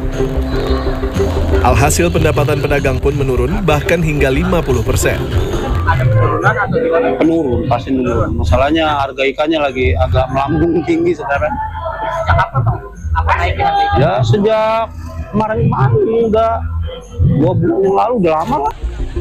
Alhasil pendapatan pedagang pun menurun bahkan hingga 50%. Ada penurunan atau gimana? Penurun, pasti menurun. Masalahnya harga ikannya lagi agak melambung tinggi sekarang. Sejak apa Bang? Apa naiknya harga ikan? Ya sejak kemarin udah 2 bulan yang lalu, udah lama lah.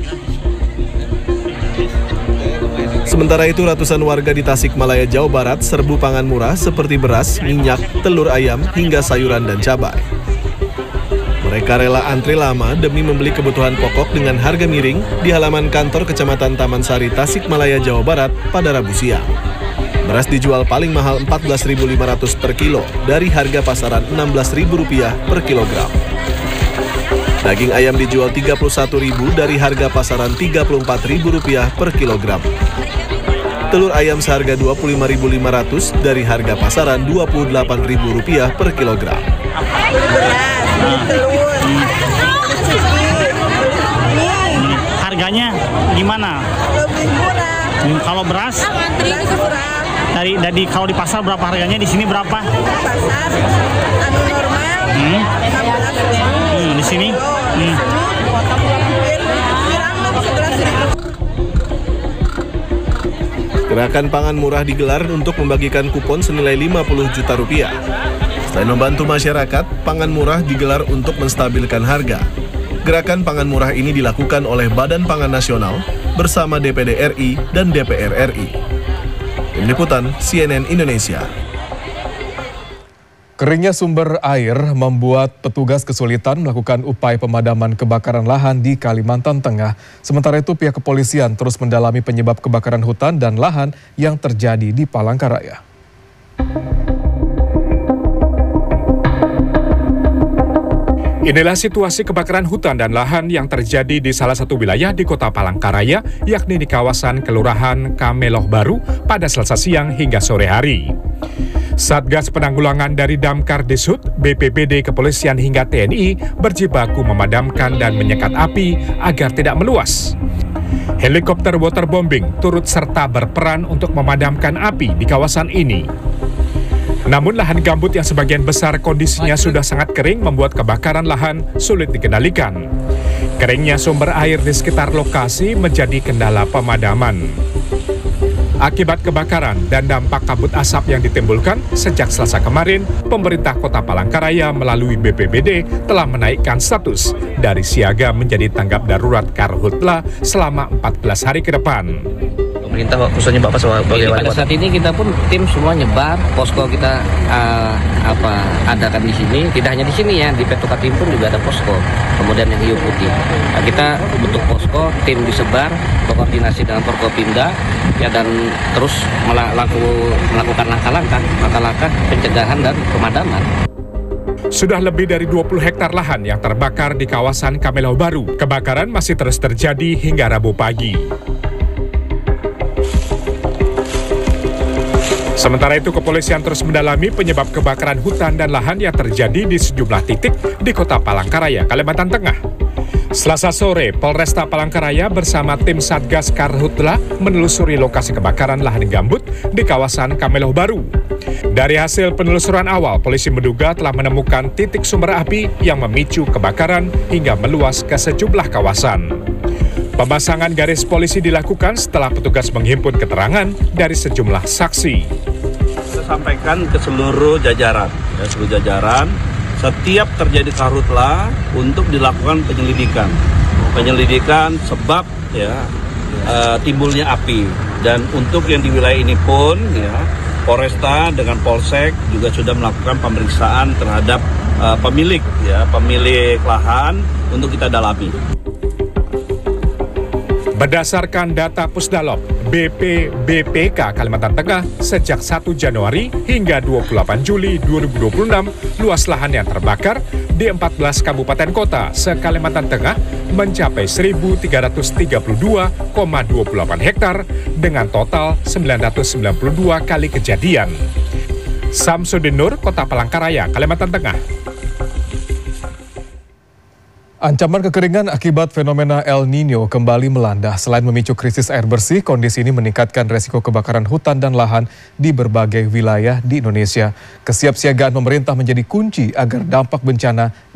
Sementara itu ratusan warga di Tasikmalaya, Jawa Barat serbu pangan murah seperti beras, minyak, telur ayam, hingga sayuran dan cabai. Mereka rela antri lama demi membeli kebutuhan pokok dengan harga miring di halaman kantor Kecamatan Taman Sari, Tasikmalaya, Jawa Barat pada Rabu siang. Beras dijual paling mahal Rp14.500 per kilo dari harga pasaran Rp16.000 per kilogram. Daging ayam dijual Rp31.000 dari harga pasaran Rp34.000 per kilogram. Telur ayam seharga Rp25.500 dari harga pasaran Rp28.000 per kilogram. Harganya gimana? Lebih murah. Kalau beras? Dari kalau di pasar berapa harganya? Di sini berapa? pasar normal 16.000. Di sini? Gerakan pangan murah digelar untuk membagikan kupon senilai Rp50 juta. Selain membantu masyarakat, pangan murah digelar untuk menstabilkan harga. Gerakan pangan murah ini dilakukan oleh Badan Pangan Nasional bersama DPD RI dan DPR RI. Tim Liputan CNN Indonesia. Keringnya sumber air membuat petugas kesulitan melakukan upaya pemadaman kebakaran lahan di Kalimantan Tengah. Sementara itu pihak kepolisian terus mendalami penyebab kebakaran hutan dan lahan yang terjadi di Palangkaraya. Inilah situasi kebakaran hutan dan lahan yang terjadi di salah satu wilayah di Kota Palangkaraya, yakni di kawasan Kelurahan Kameloh Baru pada Selasa siang hingga sore hari. Satgas Penanggulangan dari Damkar Dishub, BPBD, Kepolisian hingga TNI berjibaku memadamkan dan menyekat api agar tidak meluas. Helikopter waterbombing turut serta berperan untuk memadamkan api di kawasan ini. Namun lahan gambut yang sebagian besar kondisinya sudah sangat kering membuat kebakaran lahan sulit dikendalikan. Keringnya sumber air di sekitar lokasi menjadi kendala pemadaman. Akibat kebakaran dan dampak kabut asap yang ditimbulkan sejak Selasa kemarin, pemerintah Kota Palangkaraya melalui BPBD telah menaikkan status dari siaga menjadi tanggap darurat karhutla selama 14 hari ke depan. Pemerintah khususnya Bapak sebagai wali kota. Pada saat ini kita pun tim semua nyebar, posko kita adakan di sini, tidak hanya di sini ya, di Petokatim pun juga ada posko, kemudian yang hiu putih. Nah, kita bentuk posko, tim disebar, berkoordinasi dengan Forkopimda, ya, dan terus melakukan langkah-langkah pencegahan dan pemadaman. Sudah lebih dari 20 hektar lahan yang terbakar di kawasan Kameloh Baru. Kebakaran masih terus terjadi hingga Rabu pagi. Sementara itu, kepolisian terus mendalami penyebab kebakaran hutan dan lahan yang terjadi di sejumlah titik di Kota Palangkaraya, Kalimantan Tengah. Selasa sore, Polresta Palangkaraya bersama tim Satgas Karhutla menelusuri lokasi kebakaran lahan gambut di kawasan Kameloh Baru. Dari hasil penelusuran awal, polisi menduga telah menemukan titik sumber api yang memicu kebakaran hingga meluas ke sejumlah kawasan. Pemasangan garis polisi dilakukan setelah petugas menghimpun keterangan dari sejumlah saksi. Saya sampaikan ke seluruh jajaran, setiap terjadi karhutla untuk dilakukan penyelidikan sebab timbulnya api, dan untuk yang di wilayah ini pun Polresta dengan Polsek juga sudah melakukan pemeriksaan terhadap pemilik lahan untuk kita dalami. Berdasarkan data Pusdalop BPBPK Kalimantan Tengah, sejak 1 Januari hingga 28 Juli 2026, luas lahan yang terbakar di 14 kabupaten kota se-Kalimantan Tengah mencapai 1.332,28 hektar dengan total 992 kali kejadian. Samsudin Nur, Kota Palangkaraya, Kalimantan Tengah. Ancaman kekeringan akibat fenomena El Nino kembali melanda. Selain memicu krisis air bersih, kondisi ini meningkatkan resiko kebakaran hutan dan lahan di berbagai wilayah di Indonesia. Kesiapsiagaan pemerintah menjadi kunci agar dampak bencana